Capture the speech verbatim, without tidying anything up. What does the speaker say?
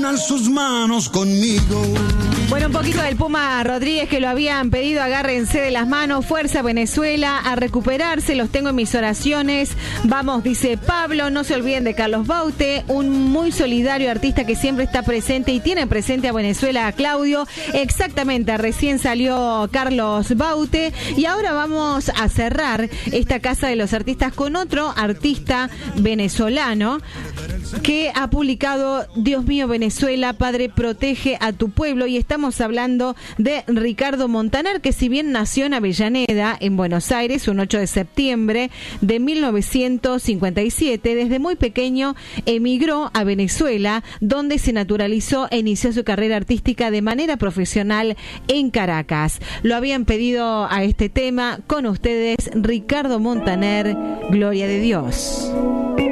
unan sus manos conmigo. Bueno, un poquito del Puma Rodríguez, que lo habían pedido. Agárrense de las manos, fuerza Venezuela, a recuperarse, los tengo en mis oraciones. Vamos, dice Pablo, no se olviden de Carlos Baute, un muy solidario artista que siempre está presente y tiene presente a Venezuela, a Claudio. Exactamente, recién salió Carlos Baute y ahora vamos a cerrar esta Casa de los Artistas con otro artista venezolano que ha publicado Dios mío Venezuela, Padre protege a tu pueblo, y estamos hablando de Ricardo Montaner, que si bien nació en Avellaneda, en Buenos Aires, un ocho de septiembre de mil novecientos cincuenta y siete, desde muy pequeño emigró a Venezuela, donde se naturalizó e inició su carrera artística de manera profesional en Caracas. Lo habían pedido a este tema, con ustedes Ricardo Montaner, Gloria de Dios.